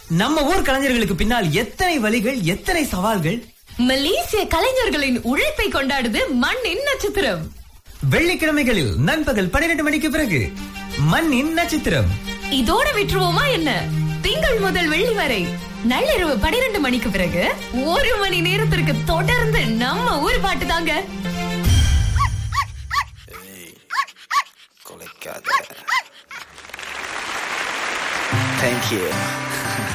நம்ம ஊர் கலைஞர்களுக்கு பின்னால் எத்தனை வழிகள், எத்தனை சவால்கள். மலேசிய கலைஞர்களின் உழைப்பை கொண்டாடுது மண்ணின் நட்சத்திரம். வெள்ளிக்கிழமைகளில் நண்பகல் 12 மணிக்கு பிறகு மண்ணின் நட்சத்திரம். இதோட விட்டுருவோமா என்ன? திங்கள் முதல் வெள்ளி வரை நள்ளிரவு 12 மணிக்கு பிறகு 1 மணி நேரத்திற்கு தொடர்ந்து நம்ம ஊர் பாட்டு தாங்க. Thank you.